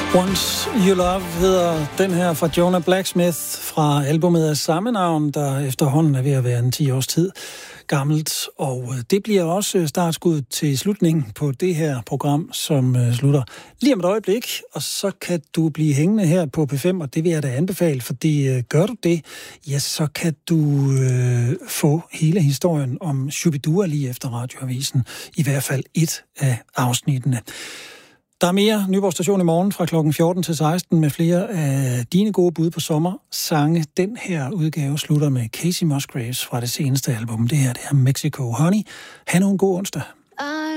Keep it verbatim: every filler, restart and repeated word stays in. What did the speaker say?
Once You Love hedder den her fra Jonah Blacksmith fra albumet af samme navn, der efterhånden er ved at være en ti års tid gammelt. Og det bliver også startskud til slutningen på det her program, som slutter lige om et øjeblik. Og så kan du blive hængende her på P fem, og det vil jeg da anbefale, fordi gør du det, ja, så kan du øh, få hele historien om Shubidua lige efter Radioavisen. I hvert fald et af afsnittene. Der er mere Nyborg Station i morgen fra klokken fjorten til seksten med flere af dine gode bud på sommersange. Den her udgave slutter med Casey Musgraves fra det seneste album. Det her det er Mexico Honey. Ha' nu en god onsdag.